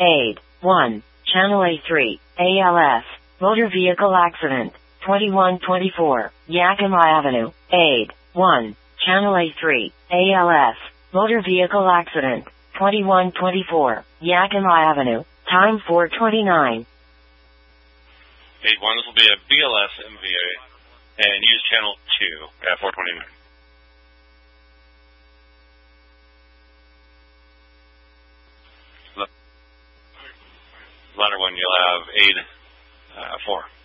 Aid 1. Channel A3, ALS, motor vehicle accident, 2124, Yakima Avenue. Aid 1. Channel A3, ALS, motor vehicle accident, 2124, Yakima Avenue. Time 4:29. Aid 1, this will be a BLS MVA, and use channel 2 at 4:29. Latter one, you'll have Aid 4.